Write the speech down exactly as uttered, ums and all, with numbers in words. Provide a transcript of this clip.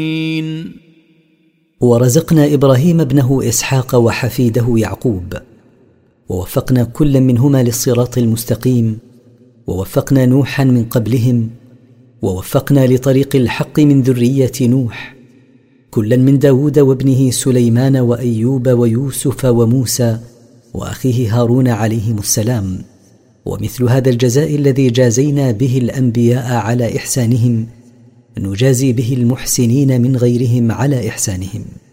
ورزقنا إبراهيم ابنه إسحاق وحفيده يعقوب، ووفقنا كل منهما للصراط المستقيم، ووفقنا نوحا من قبلهم، ووفقنا لطريق الحق من ذرية نوح، كلا من داود وابنه سليمان وأيوب ويوسف وموسى وأخيه هارون عليهم السلام. ومثل هذا الجزاء الذي جازينا به الأنبياء على إحسانهم نجازي به المحسنين من غيرهم على إحسانهم.